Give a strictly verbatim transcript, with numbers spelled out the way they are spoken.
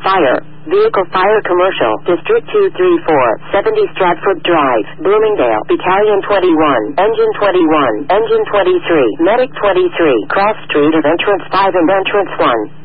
Fire. Vehicle fire commercial. District two three four. seventy Stratford Drive. Bloomingdale. Battalion twenty-one. Engine twenty-one. Engine twenty-three. Medic twenty-three. Cross Street of Entrance five and Entrance one.